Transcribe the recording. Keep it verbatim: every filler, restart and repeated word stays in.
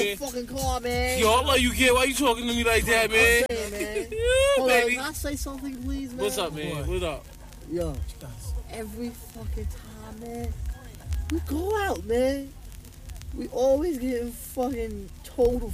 the fucking car, man. Yo, I love you, kid. Why you talking to me like that, man? I'm saying, man. Yeah, Hold baby. on, can I say something, please, man? What's up, man? What up? Yo, every fucking time, man, we go out, man. We always getting fucking total